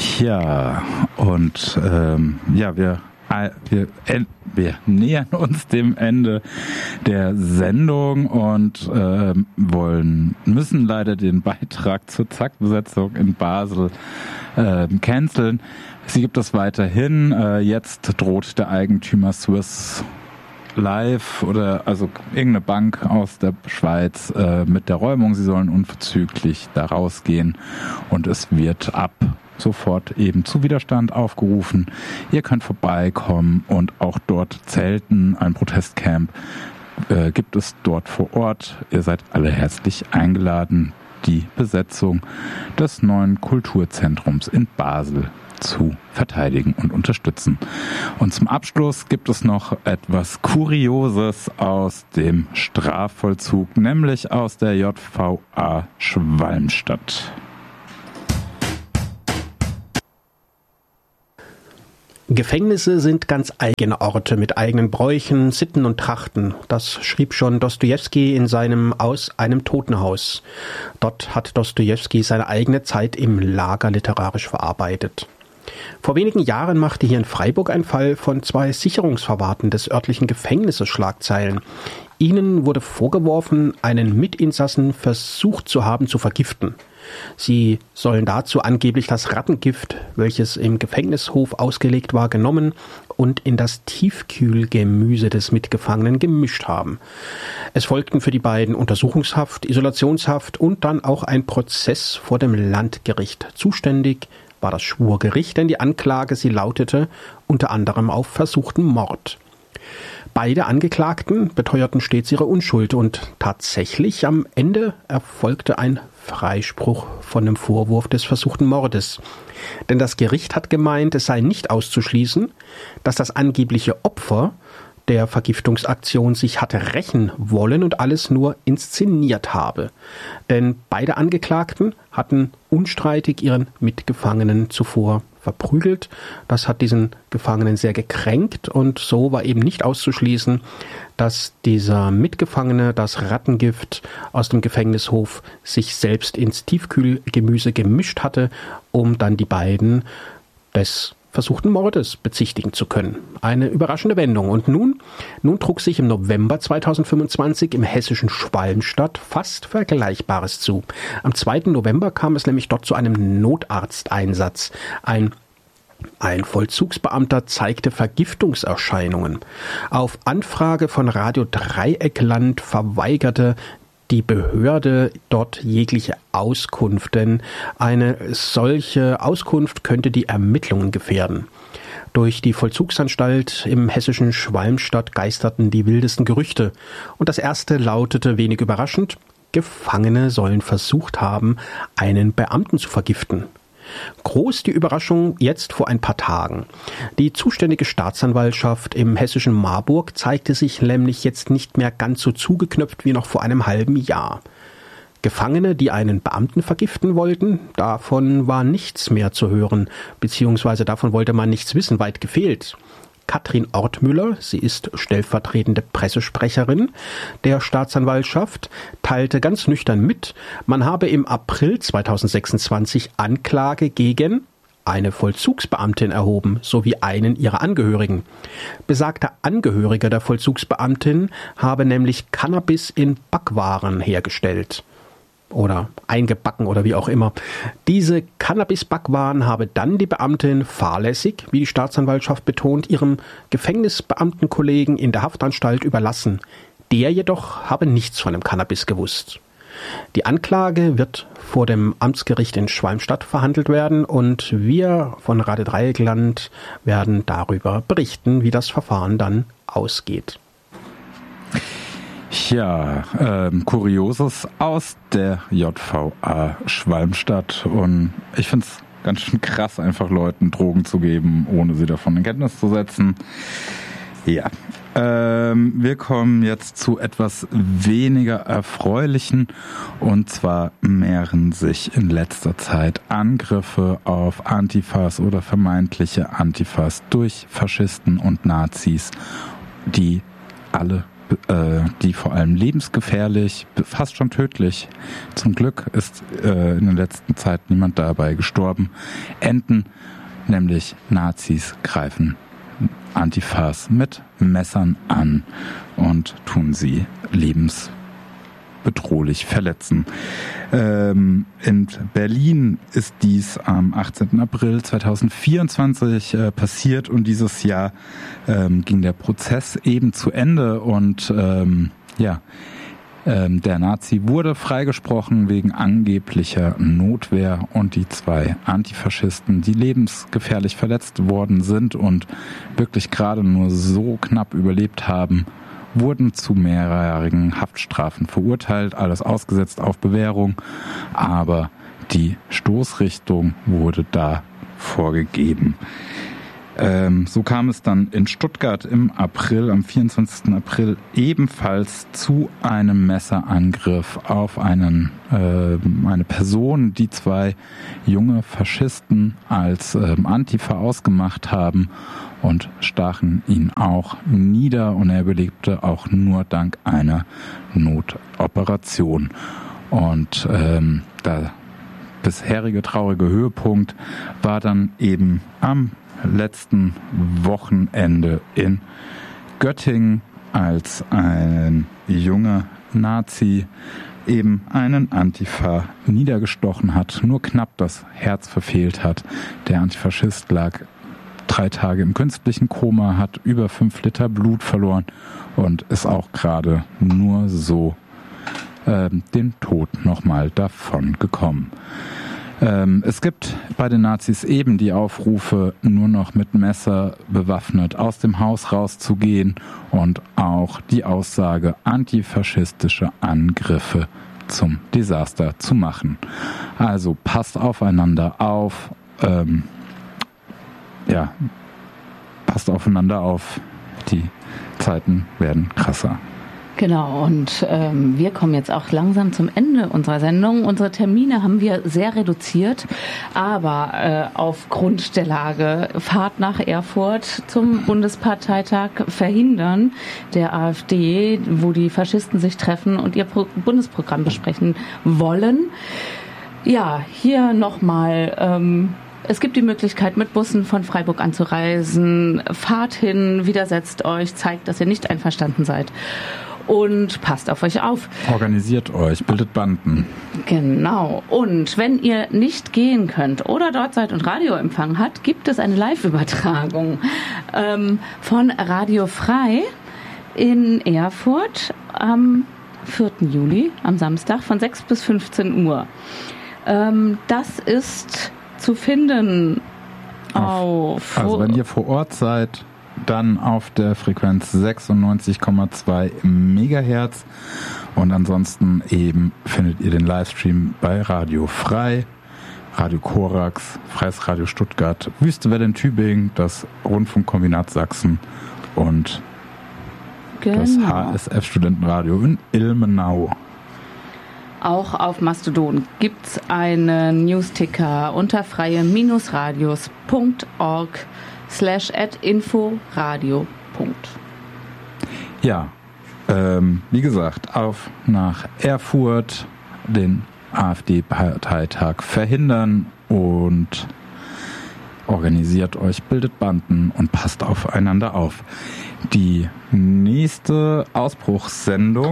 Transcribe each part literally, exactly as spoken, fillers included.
Ja, und ähm, ja, wir, wir, wir nähern uns dem Ende der Sendung und äh, wollen, müssen leider den Beitrag zur Zack-Besetzung in Basel äh, canceln. Sie gibt es weiterhin. Äh, jetzt droht der Eigentümer Swiss Life oder also irgendeine Bank aus der Schweiz äh, mit der Räumung. Sie sollen unverzüglich da rausgehen und es wird ab sofort eben zu Widerstand aufgerufen. Ihr könnt vorbeikommen und auch dort zelten. Ein Protestcamp äh, gibt es dort vor Ort. Ihr seid alle herzlich eingeladen, die Besetzung des neuen Kulturzentrums in Basel zu verteidigen und unterstützen. Und zum Abschluss gibt es noch etwas Kurioses aus dem Strafvollzug, nämlich aus der J V A Schwalmstadt. Gefängnisse sind ganz eigene Orte mit eigenen Bräuchen, Sitten und Trachten. Das schrieb schon Dostojewski in seinem Aus einem Totenhaus. Dort hat Dostojewski seine eigene Zeit im Lager literarisch verarbeitet. Vor wenigen Jahren machte hier in Freiburg ein Fall von zwei Sicherungsverwahrten des örtlichen Gefängnisses Schlagzeilen. Ihnen wurde vorgeworfen, einen Mitinsassen versucht zu haben zu vergiften. Sie sollen dazu angeblich das Rattengift, welches im Gefängnishof ausgelegt war, genommen und in das Tiefkühlgemüse des Mitgefangenen gemischt haben. Es folgten für die beiden Untersuchungshaft, Isolationshaft und dann auch ein Prozess vor dem Landgericht. Zuständig war das Schwurgericht, denn die Anklage, sie lautete unter anderem auf versuchten Mord. Beide Angeklagten beteuerten stets ihre Unschuld und tatsächlich am Ende erfolgte ein Freispruch von dem Vorwurf des versuchten Mordes. Denn das Gericht hat gemeint, es sei nicht auszuschließen, dass das angebliche Opfer der Vergiftungsaktion sich hatte rächen wollen und alles nur inszeniert habe. Denn beide Angeklagten hatten unstreitig ihren Mitgefangenen zuvor verprügelt. Das hat diesen Gefangenen sehr gekränkt und so war eben nicht auszuschließen, dass dieser Mitgefangene das Rattengift aus dem Gefängnishof sich selbst ins Tiefkühlgemüse gemischt hatte, um dann die beiden des versuchten Mordes bezichtigen zu können. Eine überraschende Wendung. Und nun, nun trug sich im November zweitausendfünfundzwanzig im hessischen Schwalmstadt fast Vergleichbares zu. Am zweiten November kam es nämlich dort zu einem Notarzteinsatz. Ein Ein Vollzugsbeamter zeigte Vergiftungserscheinungen. Auf Anfrage von Radio Dreieckland verweigerte die Behörde dort jegliche Auskunft, denn eine solche Auskunft könnte die Ermittlungen gefährden. Durch die Vollzugsanstalt im hessischen Schwalmstadt geisterten die wildesten Gerüchte. Und das erste lautete wenig überraschend: Gefangene sollen versucht haben, einen Beamten zu vergiften. Groß die Überraschung jetzt vor ein paar Tagen. Die zuständige Staatsanwaltschaft im hessischen Marburg zeigte sich nämlich jetzt nicht mehr ganz so zugeknöpft wie noch vor einem halben Jahr. Gefangene, die einen Beamten vergiften wollten, davon war nichts mehr zu hören, beziehungsweise davon wollte man nichts wissen, weit gefehlt. Katrin Ortmüller, sie ist stellvertretende Pressesprecherin der Staatsanwaltschaft, teilte ganz nüchtern mit, man habe im April zweitausendsechsundzwanzig Anklage gegen eine Vollzugsbeamtin erhoben, sowie einen ihrer Angehörigen. Besagter Angehöriger der Vollzugsbeamtin habe nämlich Cannabis in Backwaren hergestellt. Oder eingebacken oder wie auch immer. Diese Cannabis-Backwaren habe dann die Beamtin fahrlässig, wie die Staatsanwaltschaft betont, ihrem Gefängnisbeamtenkollegen in der Haftanstalt überlassen. Der jedoch habe nichts von dem Cannabis gewusst. Die Anklage wird vor dem Amtsgericht in Schwalmstadt verhandelt werden und wir von Radio Dreieckland werden darüber berichten, wie das Verfahren dann ausgeht. Ja, ähm, Kurioses aus der J V A Schwalmstadt und ich finde es ganz schön krass, einfach Leuten Drogen zu geben, ohne sie davon in Kenntnis zu setzen. Ja, ähm, wir kommen jetzt zu etwas weniger Erfreulichen und zwar mehren sich in letzter Zeit Angriffe auf Antifas oder vermeintliche Antifas durch Faschisten und Nazis, die alle äh, die vor allem lebensgefährlich, fast schon tödlich, zum Glück ist äh, in der letzten Zeit niemand dabei gestorben, enden, nämlich Nazis greifen Antifas mit Messern an und tun sie lebensbedrohlich verletzen. Ähm, in Berlin ist dies am achtzehnten April zweitausendvierundzwanzig äh, passiert und dieses Jahr ähm, ging der Prozess eben zu Ende und ähm, ja, ähm, der Nazi wurde freigesprochen wegen angeblicher Notwehr und die zwei Antifaschisten, die lebensgefährlich verletzt worden sind und wirklich gerade nur so knapp überlebt haben, wurden zu mehrjährigen Haftstrafen verurteilt, alles ausgesetzt auf Bewährung, aber die Stoßrichtung wurde da vorgegeben. Ähm, so kam es dann in Stuttgart im April, am vierundzwanzigsten April, ebenfalls zu einem Messerangriff auf einen, äh, eine Person, die zwei junge Faschisten als ähm, Antifa ausgemacht haben und stachen ihn auch nieder und er überlebte auch nur dank einer Notoperation. Und ähm, der bisherige traurige Höhepunkt war dann eben am letzten Wochenende in Göttingen, als ein junger Nazi eben einen Antifa niedergestochen hat, nur knapp das Herz verfehlt hat. Der Antifaschist lag drei Tage im künstlichen Koma, hat über fünf Liter Blut verloren und ist auch gerade nur so äh, den Tod nochmal davon gekommen. Ähm, es gibt bei den Nazis eben die Aufrufe, nur noch mit Messer bewaffnet aus dem Haus rauszugehen und auch die Aussage, antifaschistische Angriffe zum Desaster zu machen. Also passt aufeinander auf, ähm, ja, passt aufeinander auf, die Zeiten werden krasser. Genau, und ähm, wir kommen jetzt auch langsam zum Ende unserer Sendung. Unsere Termine haben wir sehr reduziert, aber äh, aufgrund der Lage, Fahrt nach Erfurt zum Bundesparteitag verhindern der AfD, wo die Faschisten sich treffen und ihr Pro- Bundesprogramm besprechen wollen. Ja, hier nochmal... Ähm, Es gibt die Möglichkeit, mit Bussen von Freiburg anzureisen. Fahrt hin, widersetzt euch, zeigt, dass ihr nicht einverstanden seid. Und passt auf euch auf. Organisiert euch, bildet Banden. Genau. Und wenn ihr nicht gehen könnt oder dort seid und Radioempfang habt, gibt es eine Live-Übertragung ähm, von Radio Frei in Erfurt am vierten Juli, am Samstag, von sechs bis fünfzehn Uhr. Ähm, das ist zu finden auf... Also wenn ihr vor Ort seid, dann auf der Frequenz sechsundneunzig Komma zwei Megahertz und ansonsten eben findet ihr den Livestream bei Radio Frei, Radio Korax, Freies Radio Stuttgart, Wüstewelle in Tübingen, das Rundfunkkombinat Sachsen und genau. Das H S F-Studentenradio in Ilmenau. Auch auf Mastodon gibt's einen Newsticker unter freie-radios punkt org slash at inforadio. Ja, ähm, wie gesagt, auf nach Erfurt, den AfD-Parteitag verhindern und organisiert euch, bildet Banden und passt aufeinander auf. Die nächste Ausbruchssendung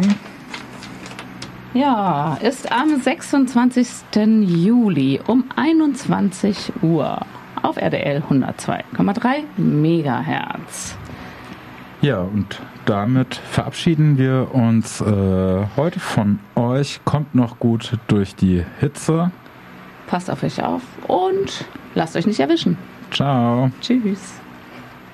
ja, ist am sechsundzwanzigsten Juli um einundzwanzig Uhr auf R D L hundertzwei Komma drei Megahertz. Ja, und damit verabschieden wir uns äh, heute von euch. Kommt noch gut durch die Hitze. Passt auf euch auf und lasst euch nicht erwischen. Ciao. Tschüss.